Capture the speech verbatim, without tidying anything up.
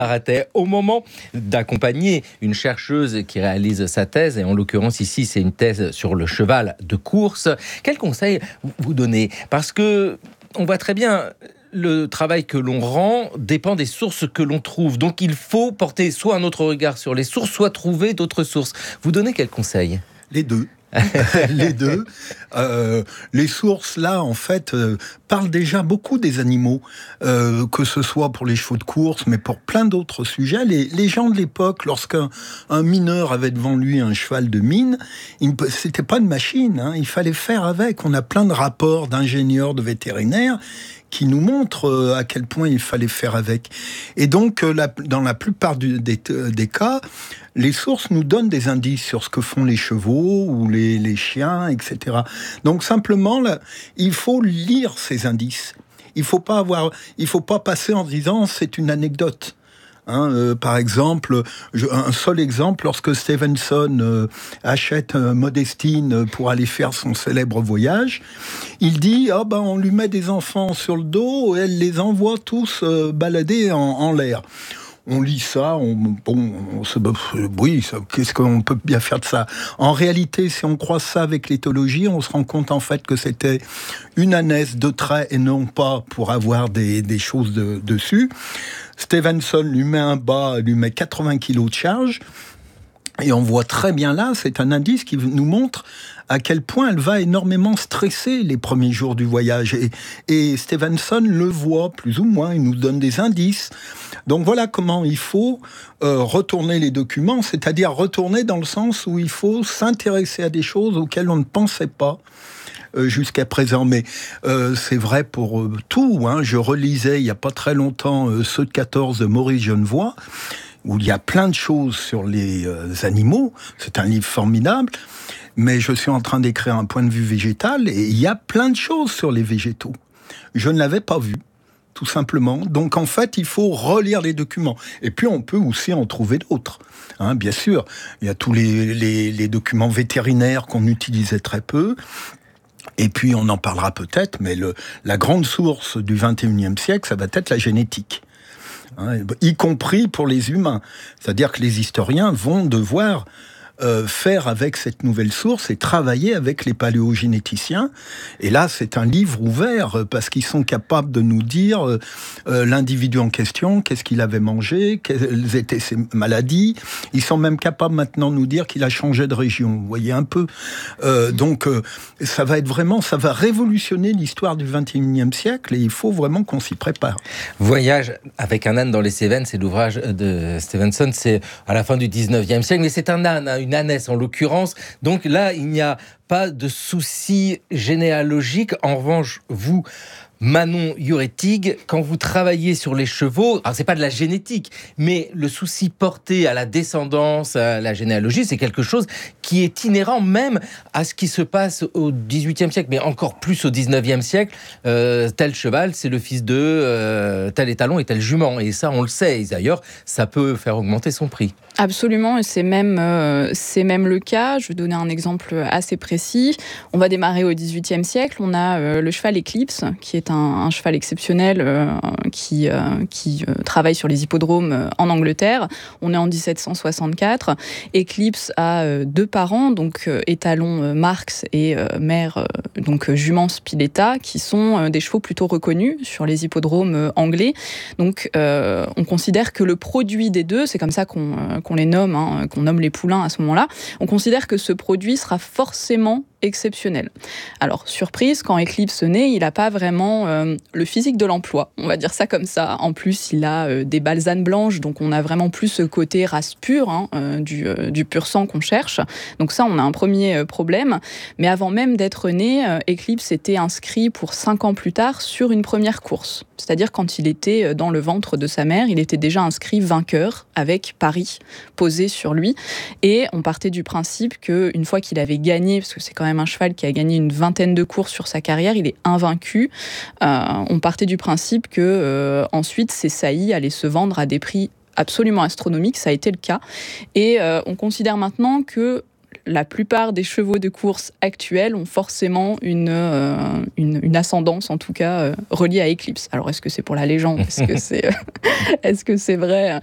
Ratet, au moment d'accompagner une chercheuse qui réalise sa thèse, et en l'occurrence ici c'est une thèse sur le cheval de course, quel conseil vous donnez? Parce que on voit très bien, le travail que l'on rend dépend des sources que l'on trouve, donc il faut porter soit un autre regard sur les sources, soit trouver d'autres sources. Vous donnez quel conseil? Les deux. les deux. Euh, les sources, là, en fait, euh, parlent déjà beaucoup des animaux, euh, que ce soit pour les chevaux de course, mais pour plein d'autres sujets. Les, les gens de l'époque, lorsqu'un un mineur avait devant lui un cheval de mine, il, c'était pas une machine, hein, il fallait faire avec. On a plein de rapports d'ingénieurs, de vétérinaires, qui nous montrent euh, à quel point il fallait faire avec. Et donc, euh, la, dans la plupart du, des, des cas, les sources nous donnent des indices sur ce que font les chevaux ou les, les chiens, et cetera. Donc simplement, là, il faut lire ces indices. Il faut pas avoir, il faut pas passer en disant c'est une anecdote. Hein, euh, par exemple, je, un seul exemple, lorsque Stevenson euh, achète euh, Modestine pour aller faire son célèbre voyage, il dit oh ben, on lui met des enfants sur le dos et elle les envoie tous euh, balader en, en l'air. On lit ça, on, bon, on se, oui, ça, qu'est-ce qu'on peut bien faire de ça? En réalité, si on croise ça avec l'éthologie, on se rend compte en fait que c'était une ânesse de trait et non pas pour avoir des, des choses de, dessus. Stevenson lui met un bas, lui met quatre-vingts kilos de charge. Et on voit très bien là, c'est un indice qui nous montre à quel point elle va énormément stresser les premiers jours du voyage. Et, et Stevenson le voit plus ou moins, il nous donne des indices. Donc voilà comment il faut euh, retourner les documents, c'est-à-dire retourner dans le sens où il faut s'intéresser à des choses auxquelles on ne pensait pas euh, jusqu'à présent. Mais euh, c'est vrai pour euh, tout. Hein. Je relisais il n'y a pas très longtemps euh, Ceux de quatorze de Maurice Genevoix, où il y a plein de choses sur les euh, animaux. C'est un livre formidable. Mais je suis en train d'écrire un point de vue végétal et il y a plein de choses sur les végétaux. Je ne l'avais pas vu, tout simplement. Donc en fait, il faut relire les documents. Et puis on peut aussi en trouver d'autres. Hein, bien sûr, il y a tous les, les, les documents vétérinaires qu'on utilisait très peu. Et puis on en parlera peut-être, mais le, la grande source du vingt et unième siècle, ça va être la génétique. Hein, y compris pour les humains. C'est-à-dire que les historiens vont devoir euh, faire avec cette nouvelle source et travailler avec les paléogénéticiens. Et là, c'est un livre ouvert parce qu'ils sont capables de nous dire euh, euh, l'individu en question, qu'est-ce qu'il avait mangé, quelles étaient ses maladies. Ils sont même capables maintenant de nous dire qu'il a changé de région. Vous voyez un peu. Euh, donc, euh, ça va être vraiment, ça va révolutionner l'histoire du vingt et unième siècle et il faut vraiment qu'on s'y prépare. Voyage avec un âne dans les Cévennes, c'est l'ouvrage de Stevenson, c'est à la fin du dix-neuvième siècle, mais c'est un âne, hein, une ânesse en l'occurrence. Donc là, il n'y a pas de souci généalogique. En revanche, vous, Manon Jurettig, quand vous travaillez sur les chevaux, alors c'est pas de la génétique, mais le souci porté à la descendance, à la généalogie, c'est quelque chose qui est inhérent même à ce qui se passe au dix-huitième siècle, mais encore plus au dix-neuvième siècle. Euh, tel cheval, c'est le fils de euh, tel étalon et tel jument, et ça, on le sait. Et d'ailleurs, ça peut faire augmenter son prix. Absolument, et c'est même, euh, c'est même le cas. Je vais donner un exemple assez précis. On va démarrer au dix-huitième siècle. On a euh, le cheval Eclipse, qui est un, un cheval exceptionnel euh, qui, euh, qui euh, travaille sur les hippodromes euh, en Angleterre. On est en dix-sept cent soixante-quatre. Eclipse a euh, deux parents, donc euh, étalon euh, Marx et euh, mère, euh, donc euh, jument Spiletta, qui sont euh, des chevaux plutôt reconnus sur les hippodromes euh, anglais. Donc euh, on considère que le produit des deux, c'est comme ça qu'on euh, qu'on les nomme, hein, qu'on nomme les poulains à ce moment-là, on considère que ce produit sera forcément exceptionnel. Alors, surprise, quand Eclipse naît, il n'a pas vraiment euh, le physique de l'emploi, on va dire ça comme ça. En plus, il a euh, des balsanes blanches, donc on a vraiment plus ce côté race pure, hein, euh, du, euh, du pur sang qu'on cherche. Donc ça, on a un premier euh, problème. Mais avant même d'être né, euh, Eclipse était inscrit pour cinq ans plus tard sur une première course. C'est-à-dire quand il était dans le ventre de sa mère, il était déjà inscrit vainqueur avec Paris posé sur lui. Et on partait du principe qu'une fois qu'il avait gagné, parce que c'est quand même un cheval qui a gagné une vingtaine de courses sur sa carrière, il est invaincu. Euh, on partait du principe que euh, ensuite ces saillies allaient se vendre à des prix absolument astronomiques, ça a été le cas. Et euh, on considère maintenant que la plupart des chevaux de course actuels ont forcément une, euh, une, une ascendance, en tout cas, euh, reliée à Eclipse. Alors, est-ce que c'est pour la légende ? Est-ce que c'est, est-ce que c'est vrai ?